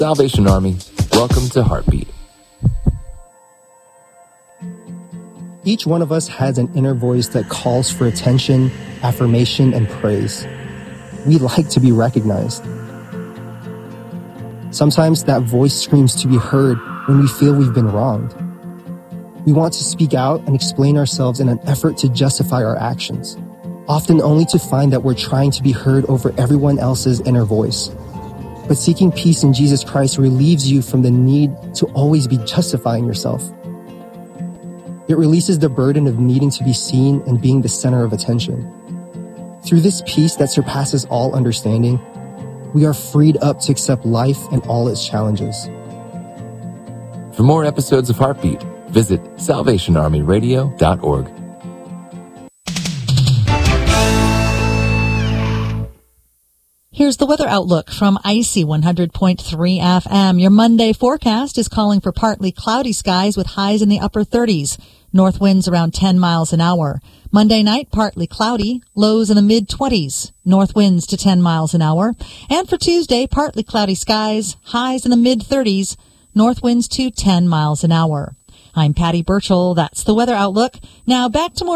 Salvation Army, welcome to Heartbeat. Each one of us has an inner voice that calls for attention, affirmation, and praise. We like to be recognized. Sometimes that voice screams to be heard when we feel we've been wronged. We want to speak out and explain ourselves in an effort to justify our actions, often only to find that we're trying to be heard over everyone else's inner voice. But seeking peace in Jesus Christ relieves you from the need to always be justifying yourself. It releases the burden of needing to be seen and being the center of attention. Through this peace that surpasses all understanding, we are freed up to accept life and all its challenges. For more episodes of Heartbeat, visit salvationarmyradio.org. Here's the weather outlook from Icy 100.3 FM. Your Monday forecast is calling for partly cloudy skies with highs in the upper 30s. North winds around 10 miles an hour. Monday night, partly cloudy, lows in the mid-20s. North winds to 10 miles an hour. And for Tuesday, partly cloudy skies, highs in the mid-30s. North winds to 10 miles an hour. I'm Patty Burchell. That's the weather outlook. Now back to more